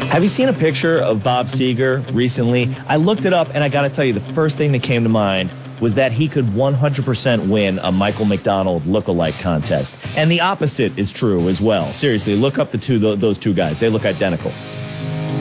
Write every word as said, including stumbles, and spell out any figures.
Have you seen a picture of Bob Seger recently? I looked it up, and I got to tell you, the first thing that came to mind was that he could one hundred percent win a Michael McDonald lookalike contest. And the opposite is true as well. Seriously, look up the two those two guys. They look identical.